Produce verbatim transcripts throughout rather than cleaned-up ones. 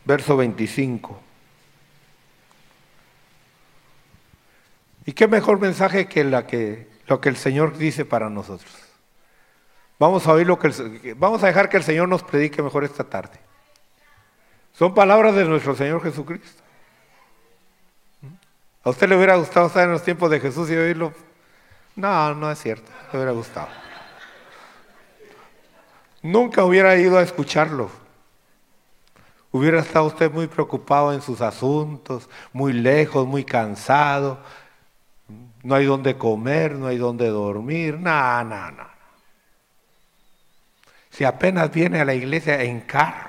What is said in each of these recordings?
verso veinticinco. ¿Y qué mejor mensaje que, la que lo que el Señor dice para nosotros? Vamos a oír lo que el, vamos a dejar que el Señor nos predique mejor esta tarde. Son palabras de nuestro Señor Jesucristo. ¿A usted le hubiera gustado estar en los tiempos de Jesús y oírlo? No, no es cierto, le hubiera gustado. Nunca hubiera ido a escucharlo. Hubiera estado usted muy preocupado en sus asuntos, muy lejos, muy cansado. No hay dónde comer, no hay dónde dormir, no, no, no. Si apenas viene a la iglesia en carro.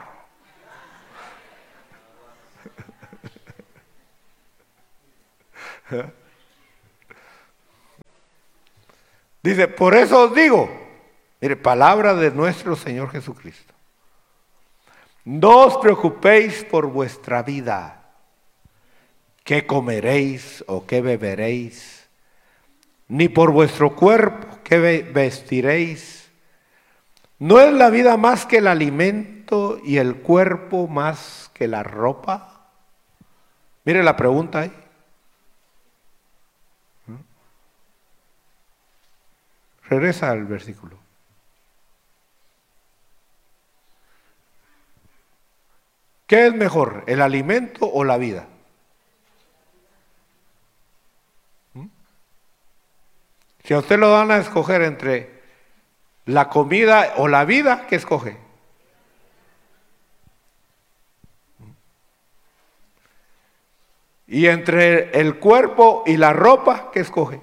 Dice, por eso os digo, mire, palabra de nuestro Señor Jesucristo. No os preocupéis por vuestra vida, qué comeréis o qué beberéis, ni por vuestro cuerpo, qué vestiréis. ¿No es la vida más que el alimento y el cuerpo más que la ropa? Mire la pregunta ahí. Regresa al versículo. ¿Qué es mejor, el alimento o la vida? Si a usted lo van a escoger entre la comida o la vida, ¿qué escoge? Y entre el cuerpo y la ropa, ¿qué escoge?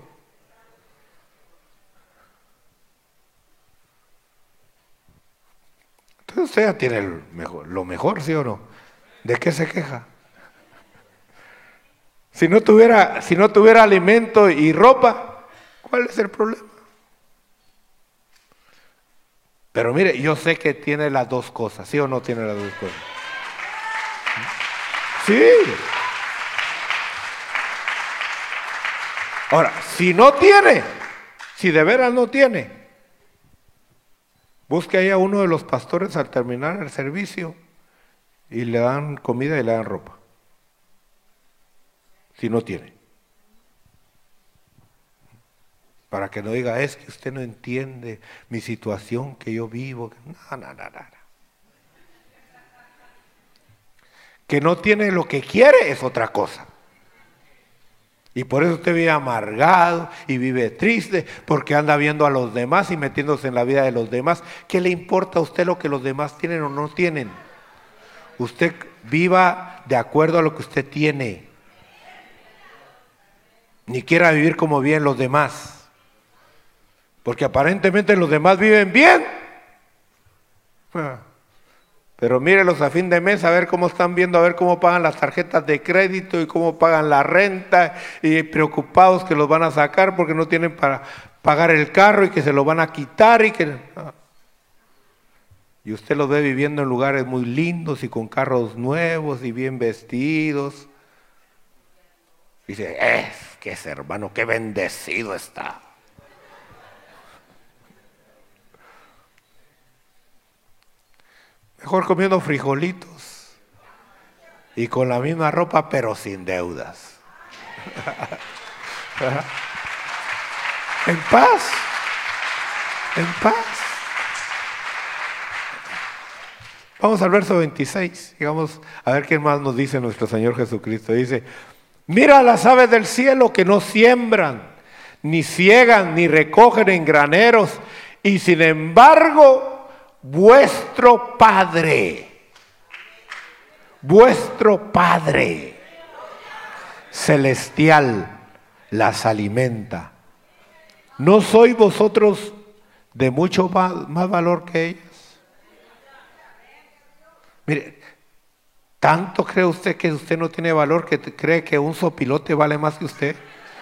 Entonces usted ya tiene el mejor, lo mejor, ¿sí o no? ¿De qué se queja? Si no tuviera, si no tuviera alimento y ropa, ¿cuál es el problema? Pero mire, yo sé que tiene las dos cosas, ¿sí o no tiene las dos cosas? Sí. Ahora, si no tiene, si de veras no tiene, busque ahí a uno de los pastores al terminar el servicio y le dan comida y le dan ropa. Si no tiene. Para que no diga, es que usted no entiende mi situación que yo vivo. No, no, no, no. Que no tiene lo que quiere es otra cosa. Y por eso usted vive amargado y vive triste, porque anda viendo a los demás y metiéndose en la vida de los demás. ¿Qué le importa a usted lo que los demás tienen o no tienen? Usted viva de acuerdo a lo que usted tiene. Ni quiera vivir como viven los demás. Porque aparentemente los demás viven bien. Pero mírelos a fin de mes a ver cómo están viendo, a ver cómo pagan las tarjetas de crédito y cómo pagan la renta, y preocupados que los van a sacar porque no tienen para pagar el carro y que se lo van a quitar y que... Y usted los ve viviendo en lugares muy lindos y con carros nuevos y bien vestidos. Y dice, es que ese hermano, qué bendecido está. Mejor comiendo frijolitos y con la misma ropa, pero sin deudas. En paz, en paz. Vamos al verso veintiséis, digamos, a ver qué más nos dice nuestro Señor Jesucristo. Dice, mira las aves del cielo que no siembran, ni ciegan, ni recogen en graneros, y sin embargo, vuestro Padre, vuestro Padre celestial las alimenta. ¿No sois vosotros de mucho más, más valor que ellas? Mire, ¿tanto cree usted que usted no tiene valor que cree que un sopilote vale más que usted?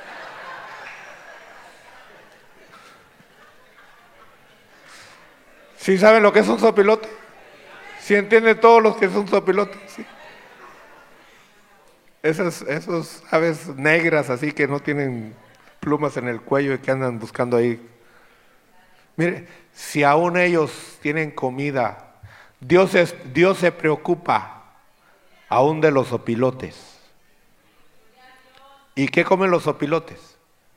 ¿Sí sabe lo que es un sopilote? ¿Sí entiende todos los que es un sopilote? ¿Sí? Esos, esos aves negras así que no tienen plumas en el cuello y que andan buscando ahí. Mire, si aún ellos tienen comida, Dios, es, Dios se preocupa aún de los opilotes. ¿Y qué comen los opilotes?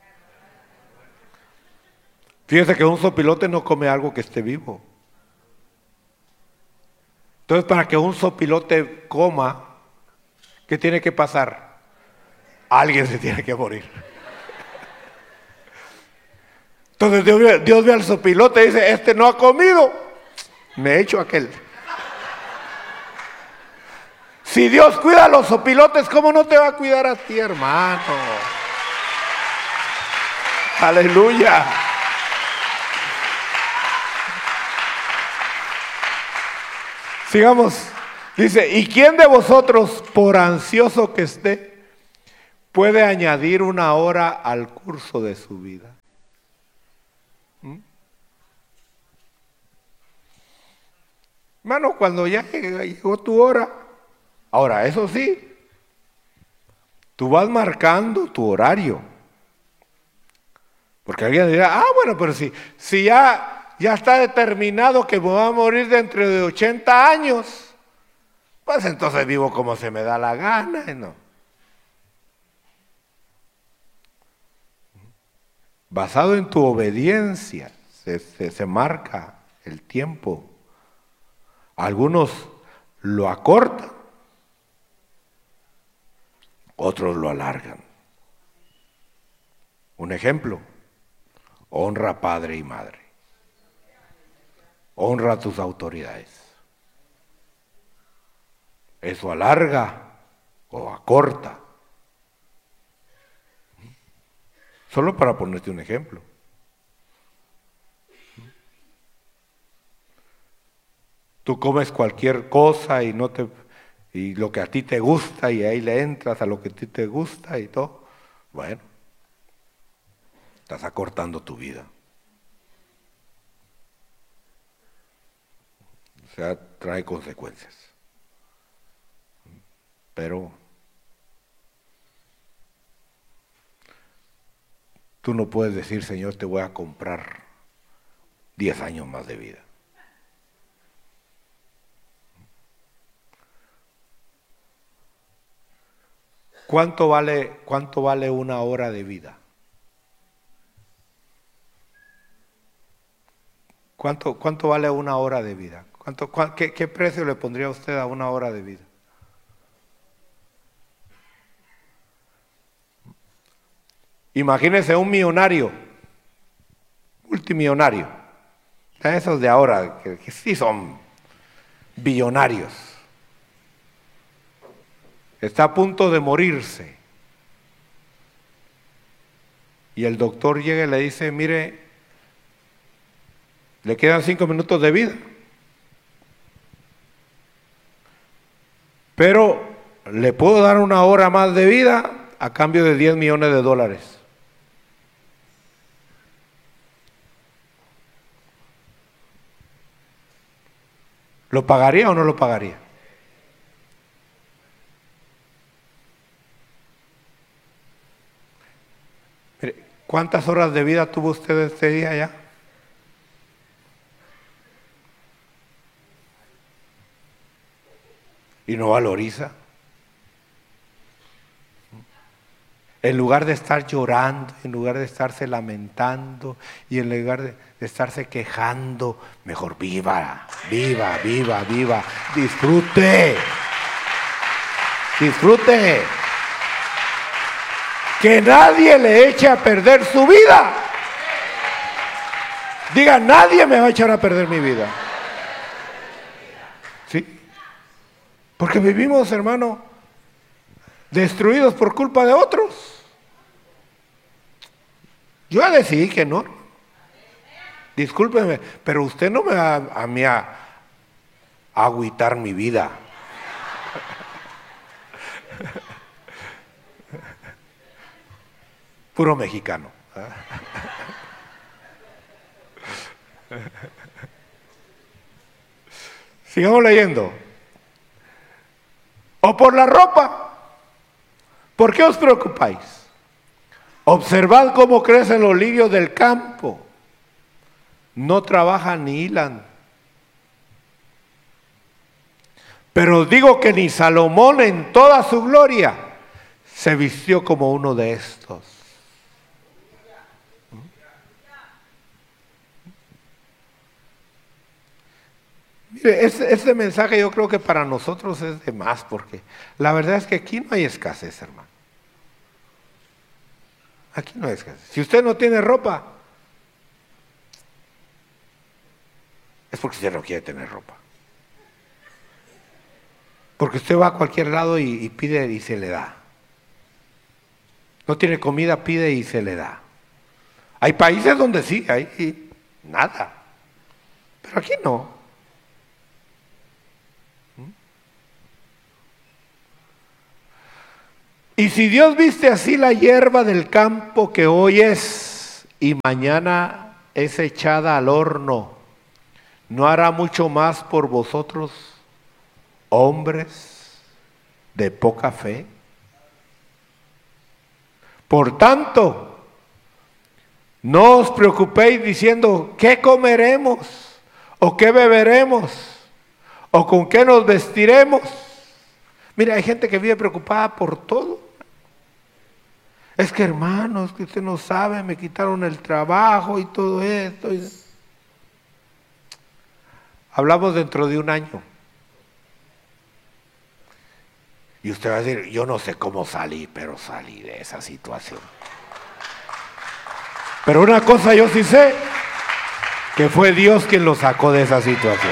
Fíjese que un sopilote no come algo que esté vivo. Entonces, para que un sopilote coma, ¿qué tiene que pasar? Alguien se tiene que morir. Entonces Dios ve, Dios ve al sopilote y dice, este no ha comido, me echo aquel. Si Dios cuida a los sopilotes, ¿cómo no te va a cuidar a ti, hermano? Aleluya. Sigamos. Dice, ¿y quién de vosotros, por ansioso que esté, puede añadir una hora al curso de su vida? ¿Mm? Hermano, cuando ya llegó tu hora, ahora, eso sí, tú vas marcando tu horario. Porque alguien dirá, ah, bueno, pero si, si ya, ya está determinado que me voy a morir dentro de ochenta años, pues entonces vivo como se me da la gana, ¿no? Basado en tu obediencia, se, se, se marca el tiempo. Algunos lo acortan, otros lo alargan. Un ejemplo, honra a padre y madre. Honra a tus autoridades. Eso alarga o acorta. Solo para ponerte un ejemplo. Tú comes cualquier cosa y no te y lo que a ti te gusta y ahí le entras a lo que a ti te gusta y todo. Bueno, estás acortando tu vida. O sea, trae consecuencias. Pero tú no puedes decir, Señor, te voy a comprar diez años más de vida. ¿Cuánto vale, cuánto vale una hora de vida? ¿Cuánto, cuánto vale una hora de vida? ¿Cuánto, cuál, qué, ¿Qué precio le pondría usted a una hora de vida? Imagínese un millonario, multimillonario, esos de ahora que, que sí son billonarios. Está a punto de morirse. Y el doctor llega y le dice, mire, le quedan cinco minutos de vida. Pero le puedo dar una hora más de vida a cambio de diez millones de dólares. ¿Lo pagaría o no lo pagaría? Mire, ¿cuántas horas de vida tuvo usted este día ya? ¿Y no valoriza? En lugar de estar llorando, en lugar de estarse lamentando y en lugar de, de estarse quejando, mejor viva, viva, viva, viva, disfrute, disfrute. Que nadie le eche a perder su vida. Diga, nadie me va a echar a perder mi vida. ¿Sí? Porque vivimos, hermano, destruidos por culpa de otros. Yo ya decidí que no. Discúlpeme, pero usted no me va a mí a, a agüitar mi vida. Puro mexicano. Sigamos leyendo. O por la ropa. ¿Por qué os preocupáis? Observad cómo crecen los lirios del campo. No trabajan ni hilan. Pero os digo que ni Salomón en toda su gloria se vistió como uno de estos. Mire, este, este mensaje yo creo que para nosotros es de más, porque la verdad es que aquí no hay escasez, hermano. Aquí no hay escasez. Si usted no tiene ropa, es porque usted no quiere tener ropa. Porque usted va a cualquier lado y, y pide y se le da. No tiene comida, pide y se le da. Hay países donde sí, hay nada. Pero aquí no. Y si Dios viste así la hierba del campo que hoy es y mañana es echada al horno, ¿no hará mucho más por vosotros, hombres de poca fe? Por tanto, no os preocupéis diciendo, ¿qué comeremos? ¿O qué beberemos? ¿O con qué nos vestiremos? Mira, hay gente que vive preocupada por todo. Es que hermanos, que usted no sabe, me quitaron el trabajo y todo esto. Hablamos dentro de un año. Y usted va a decir, yo no sé cómo salí, pero salí de esa situación. Pero una cosa yo sí sé, que fue Dios quien lo sacó de esa situación.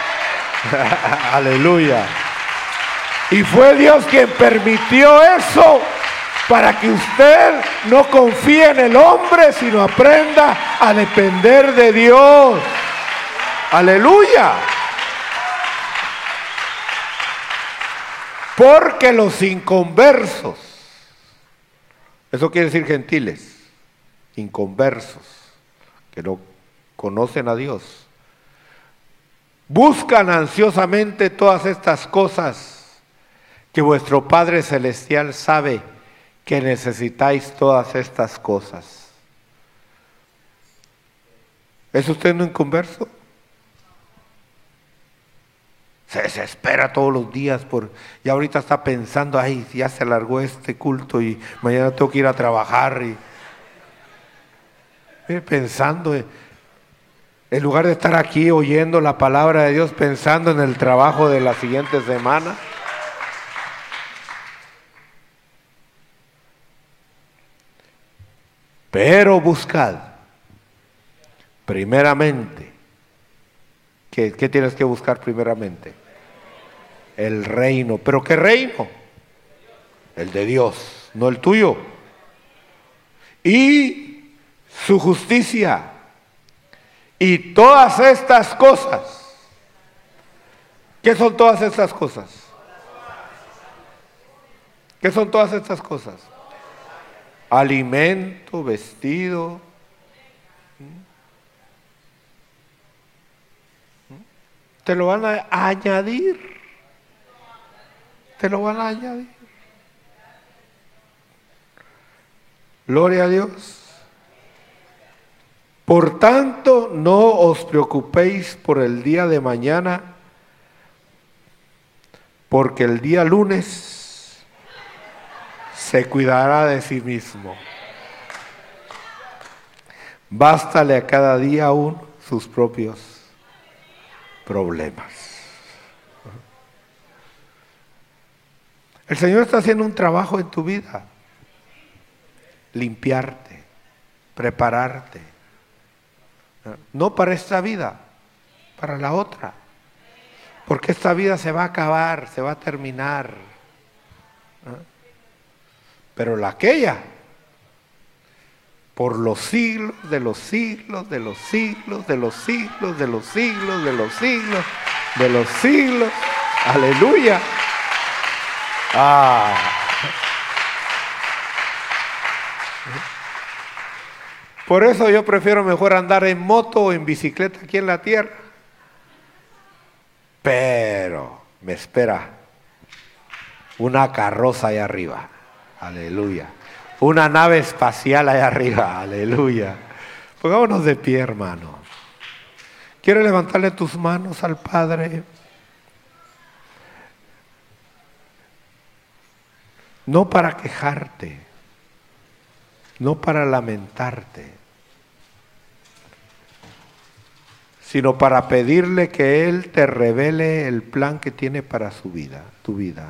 Aleluya. Y fue Dios quien permitió eso, para que usted no confíe en el hombre, sino aprenda a depender de Dios. Aleluya. Porque los inconversos, eso quiere decir gentiles, inconversos, que no conocen a Dios, buscan ansiosamente todas estas cosas que vuestro Padre Celestial sabe que necesitáis todas estas cosas. ¿Es usted un inconverso? Se desespera todos los días por, y ahorita está pensando, ay, ya se alargó este culto y mañana tengo que ir a trabajar. Y eh, pensando, eh, en lugar de estar aquí oyendo la palabra de Dios, pensando en el trabajo de la siguiente semana. Pero buscad, primeramente, ¿qué, qué tienes que buscar primeramente? El reino. ¿Pero qué reino? El de Dios, no el tuyo. Y su justicia. Y todas estas cosas. ¿Qué son todas estas cosas? ¿Qué son todas estas cosas? Alimento, vestido. Te lo van a añadir. Te lo van a añadir. Gloria a Dios. Por tanto, no os preocupéis por el día de mañana, porque el día lunes se cuidará de sí mismo. Bástale a cada día aún sus propios problemas. El Señor está haciendo un trabajo en tu vida. Limpiarte, prepararte. No para esta vida, para la otra. Porque esta vida se va a acabar, se va a terminar. Pero la aquella, por los siglos de los siglos, de los siglos, de los siglos, de los siglos, de los siglos, de los siglos. Aleluya. Ah. Por eso yo prefiero mejor andar en moto o en bicicleta aquí en la tierra. Pero me espera una carroza allá arriba. Aleluya. Una nave espacial allá arriba. Aleluya. Pongámonos de pie, hermano. Quiero levantarle tus manos al Padre. no para quejarte, no para lamentarte, sino para pedirle que Él te revele el plan que tiene para su vida, tu vida.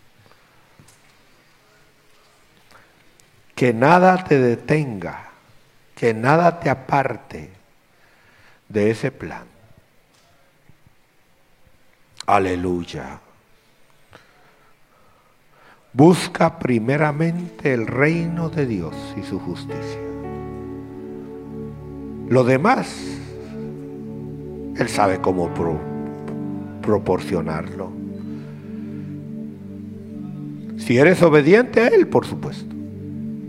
Que nada te detenga, que nada te aparte de ese plan. Aleluya. Busca primeramente el reino de Dios y su justicia. Lo demás, Él sabe cómo pro, proporcionarlo. Si eres obediente a Él, por supuesto.